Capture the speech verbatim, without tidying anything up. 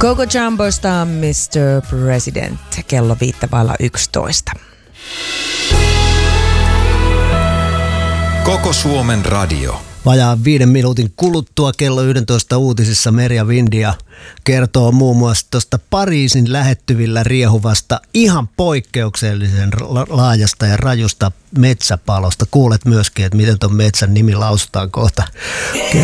Coco Jumbosta mister President, kello viittä vailla yksitoista. Koko Suomen radio. Vajaan viiden minuutin kuluttua kello yksitoista uutisissa Merja Vindia kertoo muun muassa tuosta Pariisin lähettyvillä riehuvasta ihan poikkeuksellisen laajasta ja rajusta metsäpalosta. Kuulet myöskin, että miten tuon metsän nimi lausutaan kohta.